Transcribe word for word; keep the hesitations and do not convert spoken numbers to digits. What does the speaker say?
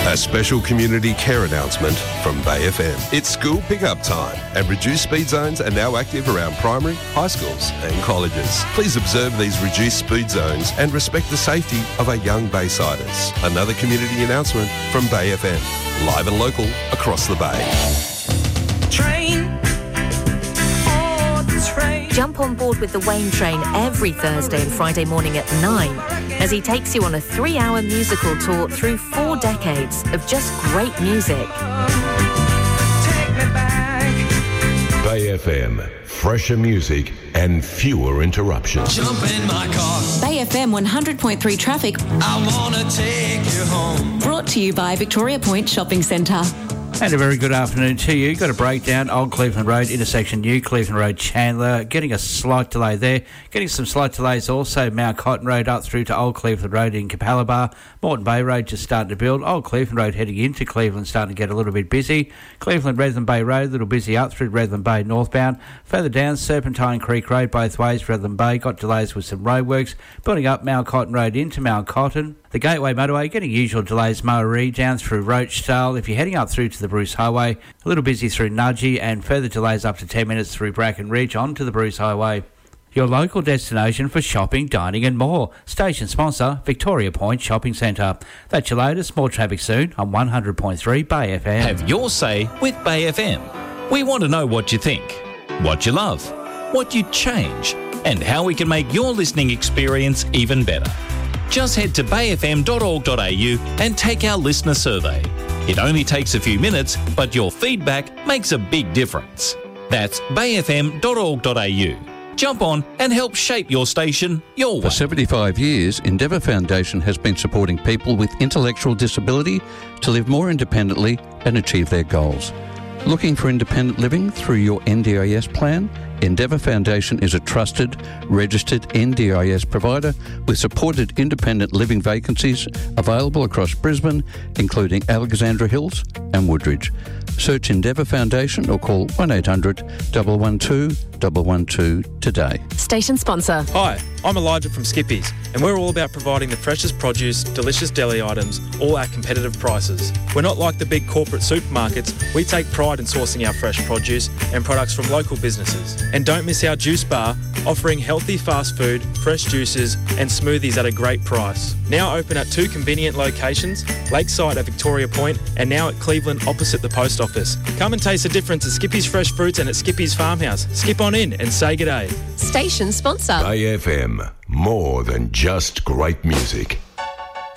A special community care announcement from Bay F M. It's school pickup time, and reduced speed zones are now active around primary, high schools and colleges. Please observe these reduced speed zones and respect the safety of our young Baysiders. Another community announcement from Bay F M. Live and local across the Bay. Train. Jump on board with the Wayne Train every Thursday and Friday morning at nine as he takes you on a three-hour musical tour through four decades of just great music. Bay F M, fresher music and fewer interruptions. Jump in my car. Bay F M one hundred point three traffic. I wanna take you home. Brought to you by Victoria Point Shopping Centre. And a very good afternoon to you. Got a breakdown, Old Cleveland Road, intersection New Cleveland Road, Chandler. Getting a slight delay there. Getting some slight delays also, Mount Cotton Road up through to Old Cleveland Road in Capalaba. Moreton Bay Road just starting to build. Old Cleveland Road heading into Cleveland starting to get a little bit busy. Cleveland Redland Bay Road, a little busy up through Redland Bay northbound. Further down, Serpentine Creek Road both ways, Redland Bay. Got delays with some roadworks. Building up Mount Cotton Road into Mount Cotton. The Gateway Motorway getting usual delays, Maori down through Rochedale. If you're heading up through to the Bruce Highway, a little busy through Nudgee and further delays up to ten minutes through Bracken Ridge onto the Bruce Highway. Your local destination for shopping, dining and more. Station sponsor, Victoria Point Shopping Centre. That's your latest. More traffic soon on one hundred point three Bay F M. Have your say with Bay F M. We want to know what you think, what you love, what you'd change, and how we can make your listening experience even better. Just head to bay f m dot org dot a u and take our listener survey. It only takes a few minutes, but your feedback makes a big difference. That's bay f m dot org dot a u. Jump on and help shape your station your way. For seventy-five years, Endeavour Foundation has been supporting people with intellectual disability to live more independently and achieve their goals. Looking for independent living through your N D I S plan? Endeavour Foundation is a trusted, registered N D I S provider with supported independent living vacancies available across Brisbane, including Alexandra Hills and Woodridge. Search Endeavour Foundation or call one eight hundred, one one two, one one two today. Station sponsor. Hi, I'm Elijah from Skippies, and we're all about providing the freshest produce, delicious deli items, all at competitive prices. We're not like the big corporate supermarkets. We take pride in sourcing our fresh produce and products from local businesses. And don't miss our juice bar, offering healthy fast food, fresh juices and smoothies at a great price. Now open at two convenient locations, Lakeside at Victoria Point and now at Cleveland opposite the post office. Come and taste the difference at Skippy's Fresh Fruits and at Skippy's Farmhouse. Skip on in and say g'day. Station sponsor. Bay F M, more than just great music.